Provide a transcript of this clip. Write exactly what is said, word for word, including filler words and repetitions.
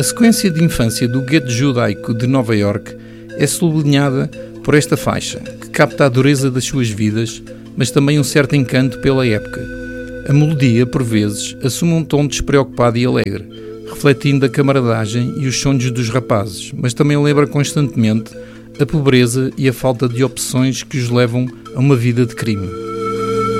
A sequência de infância do gueto judaico de Nova Iorque é sublinhada por esta faixa, que capta a dureza das suas vidas, mas também um certo encanto pela época. A melodia, por vezes, assume um tom despreocupado e alegre, refletindo a camaradagem e os sonhos dos rapazes, mas também lembra constantemente a pobreza e a falta de opções que os levam a uma vida de crime.